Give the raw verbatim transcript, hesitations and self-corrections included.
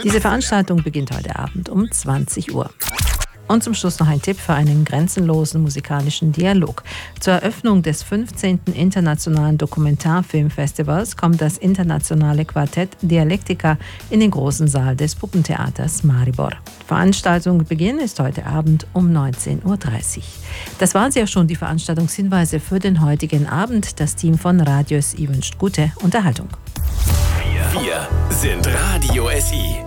Diese Veranstaltung beginnt heute Abend um zwanzig Uhr. Und zum Schluss noch ein Tipp für einen grenzenlosen musikalischen Dialog. Zur Eröffnung des fünfzehnten Internationalen Dokumentarfilmfestivals kommt das internationale Quartett Dialektika in den großen Saal des Puppentheaters Maribor. Veranstaltungsbeginn ist heute Abend um neunzehn Uhr dreißig. Das waren sie auch schon, die Veranstaltungshinweise für den heutigen Abend. Das Team von Radio S I wünscht gute Unterhaltung. Wir sind Radio S I.